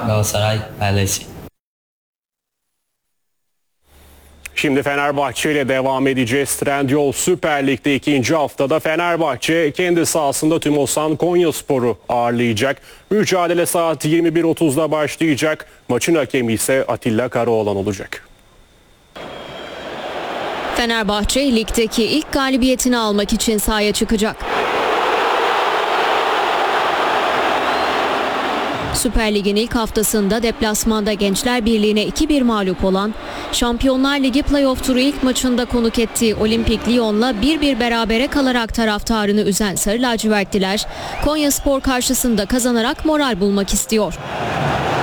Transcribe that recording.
Galatasaray ailesi. Şimdi Fenerbahçe ile devam edeceğiz. Trendyol Süper Lig'de ikinci haftada Fenerbahçe kendi sahasında Tümosan Konyaspor'u ağırlayacak. Mücadele saat 21.30'da başlayacak. Maçın hakemi ise Atilla Karaoğlan olacak. Fenerbahçe ligdeki ilk galibiyetini almak için sahaya çıkacak. Süper Lig'in ilk haftasında deplasmanda Gençler Birliği'ne 2-1 mağlup olan, Şampiyonlar Ligi playoff turu ilk maçında konuk ettiği Olimpik Lyon'la 1-1 berabere kalarak taraftarını üzen Sarı Lacivertliler, Konyaspor karşısında kazanarak moral bulmak istiyor.